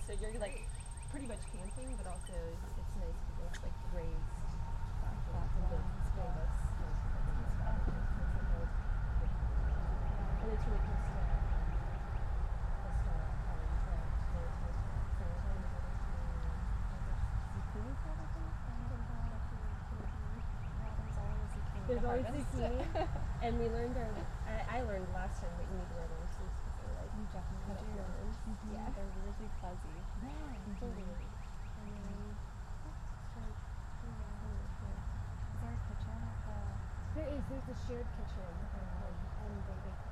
So you're like pretty much camping, but also it's nice to go like raised platforms and canvas. And it's really close to there's always zucchini, and we learned I learned last time that you need to wear long sleeves because they're like You definitely do. Yeah, They're really fuzzy. totally. And then Is there a kitchen at the there is. There's a shared kitchen, and they